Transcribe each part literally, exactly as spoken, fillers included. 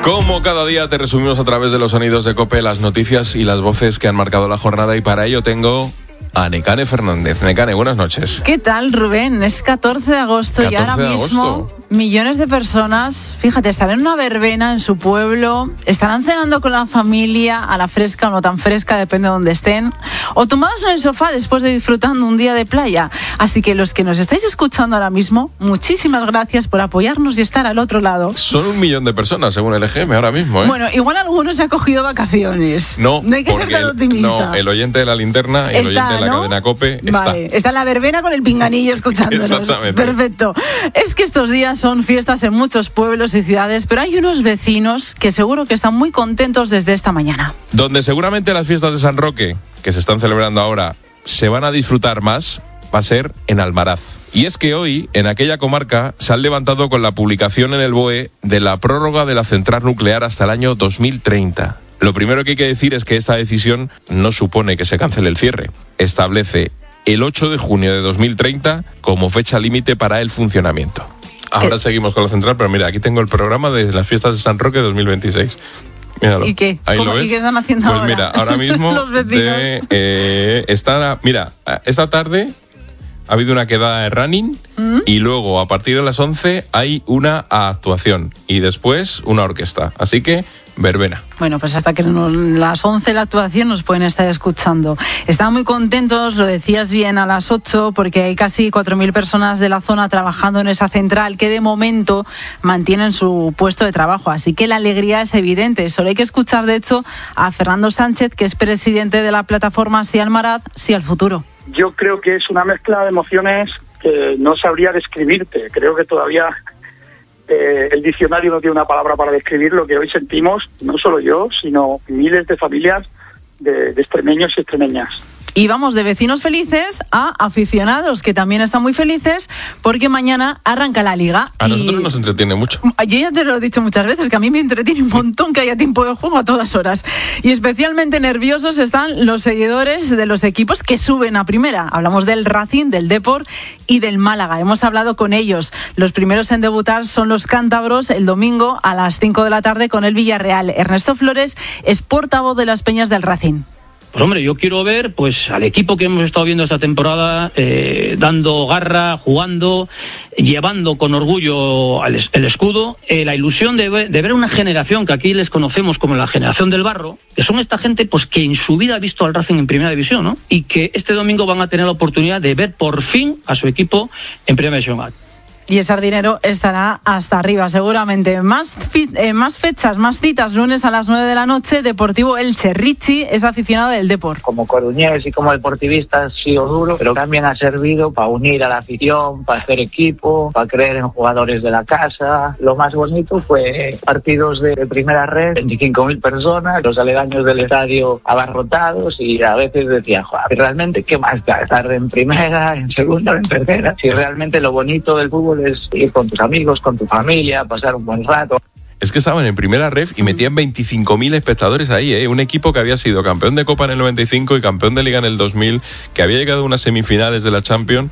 Como cada día te resumimos a través de los sonidos de COPE las noticias y las voces que han marcado la jornada, y para ello tengo a Nekane Fernández. Nekane, buenas noches. ¿Qué tal, Rubén? Es catorce de agosto y ahora mismo millones de personas, fíjate, están en una verbena en su pueblo, estarán cenando con la familia, a la fresca o no tan fresca, depende de donde estén, o tomados en el sofá después de disfrutando un día de playa. Así que los que nos estáis escuchando ahora mismo, muchísimas gracias por apoyarnos y estar al otro lado. Son un millón de personas, según el E G M, ahora mismo, ¿eh? Bueno, igual alguno se ha cogido vacaciones. No, no hay que ser tan optimista. No, el oyente de la linterna y el está, oyente de la ¿no? cadena COPE está. Vale, está en la verbena con el pinganillo escuchándonos. Exactamente. Perfecto. Es que estos días son fiestas en muchos pueblos y ciudades, pero hay unos vecinos que seguro que están muy contentos desde esta mañana. Donde seguramente las fiestas de San Roque, que se están celebrando ahora, se van a disfrutar más, va a ser en Almaraz. Y es que hoy, en aquella comarca, se han levantado con la publicación en el B O E de la prórroga de la central nuclear hasta el año dos mil treinta. Lo primero que hay que decir es que esta decisión no supone que se cancele el cierre. Establece el ocho de junio de dos mil treinta como fecha límite para el funcionamiento. Ahora ¿Qué? Seguimos con la central, pero mira, aquí tengo el programa de las fiestas de San Roque dos mil veintiséis. Míralo. ¿Y qué? Ahí lo ves. ¿Y qué están haciendo pues ahora? Pues mira, ahora mismo los vecinos. De, eh, están, mira, esta tarde ha habido una quedada de running ¿Mm? Y luego a partir de las once hay una actuación y después una orquesta. Así que verbena. Bueno, pues hasta que nos, las once la actuación nos pueden estar escuchando. Están muy contentos, lo decías bien, a las ocho, porque hay casi cuatro mil personas de la zona trabajando en esa central que de momento mantienen su puesto de trabajo. Así que la alegría es evidente. Solo hay que escuchar, de hecho, a Fernando Sánchez, que es presidente de la plataforma Sí Almaraz, Sí al Futuro. Yo creo que es una mezcla de emociones que no sabría describirte. Creo que todavía eh, el diccionario no tiene una palabra para describir lo que hoy sentimos, no solo yo, sino miles de familias de, de extremeños y extremeñas. Y vamos de vecinos felices a aficionados, que también están muy felices porque mañana arranca la Liga. A y nosotros nos entretiene mucho. Yo ya te lo he dicho muchas veces, que a mí me entretiene un montón que haya tiempo de juego a todas horas. Y especialmente nerviosos están los seguidores de los equipos que suben a primera. Hablamos del Racing, del Depor y del Málaga. Hemos hablado con ellos. Los primeros en debutar son los cántabros el domingo a las cinco de la tarde con el Villarreal. Ernesto Flores es portavoz de las Peñas del Racing. Pues hombre, yo quiero ver pues al equipo que hemos estado viendo esta temporada eh, dando garra, jugando, llevando con orgullo el, el escudo, eh, la ilusión de ver, de ver una generación que aquí les conocemos como la generación del barro, que son esta gente pues que en su vida ha visto al Racing en primera división, ¿no? Y que este domingo van a tener la oportunidad de ver por fin a su equipo en primera división. Y ese dinero estará hasta arriba, seguramente. Más, fi- eh, más fechas, más citas. Lunes a las nueve de la noche, Deportivo Elche. Richie es aficionado del Depor. Como coruñés y como deportivista ha sido duro, pero también ha servido para unir a la afición, para hacer equipo, para creer en jugadores de la casa. Lo más bonito fue partidos de, de primera red, veinticinco mil personas, los aledaños del estadio abarrotados, y a veces decía, joder, realmente, ¿qué más da? Estar en primera, en segunda, en tercera. Y realmente lo bonito del fútbol es ir con tus amigos, con tu familia, pasar un buen rato. Es que estaban en primera ref y metían veinticinco mil espectadores ahí, ¿eh? Un equipo que había sido campeón de Copa en el noventa y cinco y campeón de Liga en el dos mil, que había llegado a unas semifinales de la Champions,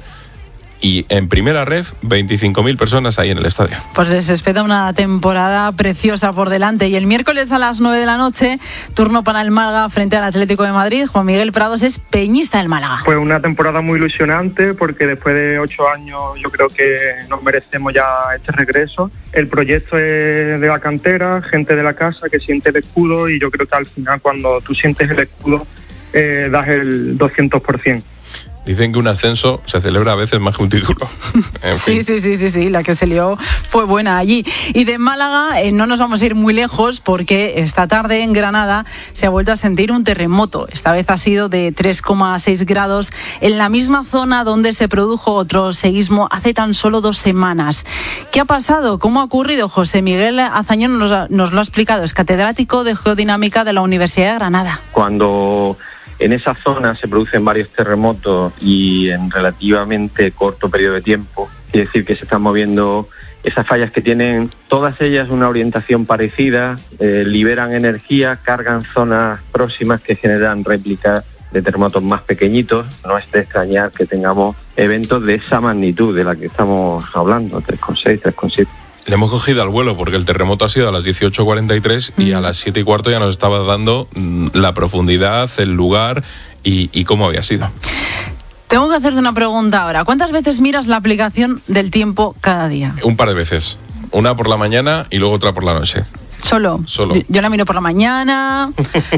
y en primera ref, veinticinco mil personas ahí en el estadio. Pues les espera una temporada preciosa por delante. Y el miércoles a las nueve de la noche, turno para el Málaga frente al Atlético de Madrid. Juan Miguel Prados es peñista del Málaga. Pues una temporada muy ilusionante, porque después de ocho años yo creo que nos merecemos ya este regreso. El proyecto es de la cantera, gente de la casa que siente el escudo, y yo creo que al final cuando tú sientes el escudo eh, das el doscientos por ciento. Dicen que un ascenso se celebra a veces más que un título. En sí, fin. sí, sí, sí, sí, la que se lió fue buena allí. Y de Málaga eh, no nos vamos a ir muy lejos, porque esta tarde en Granada se ha vuelto a sentir un terremoto. Esta vez ha sido de tres coma seis grados en la misma zona donde se produjo otro seísmo hace tan solo dos semanas. ¿Qué ha pasado? ¿Cómo ha ocurrido? José Miguel Azañón nos, nos lo ha explicado. Es catedrático de Geodinámica de la Universidad de Granada. Cuando en esa zona se producen varios terremotos y en relativamente corto periodo de tiempo, quiere decir que se están moviendo esas fallas que tienen todas ellas una orientación parecida, eh, liberan energía, cargan zonas próximas que generan réplicas de terremotos más pequeñitos. No es de extrañar que tengamos eventos de esa magnitud de la que estamos hablando, tres coma seis, tres coma siete. Le hemos cogido al vuelo porque el terremoto ha sido a las dieciocho cuarenta y tres mm. y a las siete y cuarto ya nos estaba dando la profundidad, el lugar y, y cómo había sido. Tengo que hacerte una pregunta ahora. ¿Cuántas veces miras la aplicación del tiempo cada día? Un par de veces. Una por la mañana y luego otra por la noche. Solo. Solo. Yo, yo la miro por la mañana,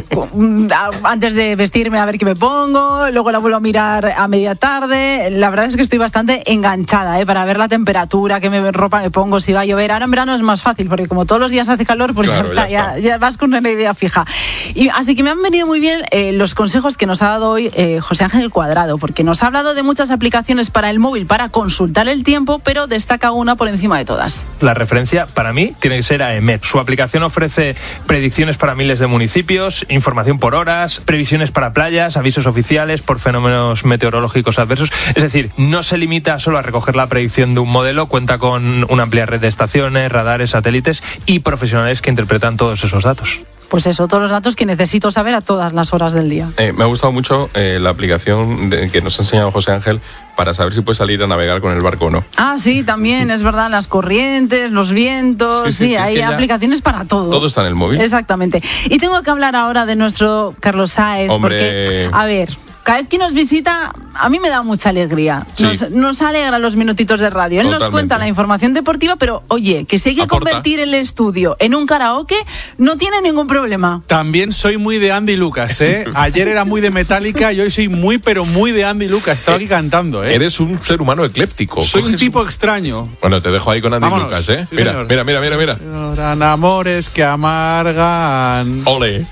antes de vestirme a ver qué me pongo, luego la vuelvo a mirar a media tarde. La verdad es que estoy bastante enganchada, ¿eh? Para ver la temperatura, qué me, ropa me pongo, si va a llover. Ahora en verano es más fácil, porque como todos los días hace calor, pues claro, ya, está, ya, está. Ya, ya vas con una idea fija. Y así que me han venido muy bien eh, los consejos que nos ha dado hoy eh, José Ángel Cuadrado, porque nos ha hablado de muchas aplicaciones para el móvil para consultar el tiempo, pero destaca una por encima de todas. La referencia para mí tiene que ser AEMET. Su aplicación ofrece predicciones para miles de municipios, información por horas, previsiones para playas, avisos oficiales por fenómenos meteorológicos adversos. Es decir, no se limita solo a recoger la predicción de un modelo, cuenta con una amplia red de estaciones, radares, satélites y profesionales que interpretan todos esos datos. Pues eso, todos los datos que necesito saber a todas las horas del día. Eh, me ha gustado mucho eh, la aplicación de, que nos ha enseñado José Ángel para saber si puedes salir a navegar con el barco o no. Ah, sí, también, es verdad, las corrientes, los vientos, sí, sí, sí, sí hay es que aplicaciones para todo. Todo está en el móvil. Exactamente. Y tengo que hablar ahora de nuestro Carlos Sáez, Hombre. porque, a ver... Cada vez que nos visita, a mí me da mucha alegría. Sí. Nos, nos alegra los minutitos de radio. Él Totalmente. Nos cuenta la información deportiva, pero oye, que si hay que Aporta. convertir el estudio en un karaoke, no tiene ningún problema. También soy muy de Andy Lucas, ¿eh? Ayer era muy de Metallica y hoy soy muy, pero muy de Andy Lucas. Estaba aquí cantando, ¿eh? Eres un ser humano ecléptico. Soy Coges... un tipo extraño. Bueno, te dejo ahí con Andy Vámonos. Lucas, ¿eh? Sí, mira, señor. mira, mira, mira, mira. Lloran amores que amargan. Ole.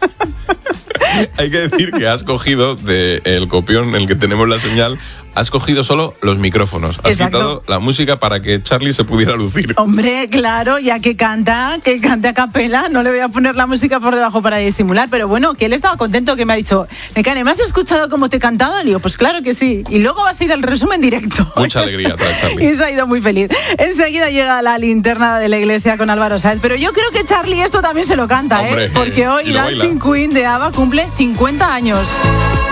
Hay que decir que has cogido del copión en el que tenemos la señal, has cogido solo los micrófonos. Has Exacto. quitado la música para que Charlie se pudiera lucir. Hombre, claro, ya que canta, que cante a capela, no le voy a poner la música por debajo para disimular, pero bueno, que él estaba contento, que me ha dicho, Necane, ¿me has escuchado cómo te he cantado? Le digo, pues claro que sí, y luego vas a ir al resumen directo. Mucha alegría trae Charlie. Y se ha ido muy feliz. Enseguida llega la linterna de la iglesia con Álvaro Sáez, pero yo creo que Charlie esto también se lo canta, Hombre, ¿eh? Porque hoy y lo Dancing baila. Queen de ABBA cumple cincuenta años.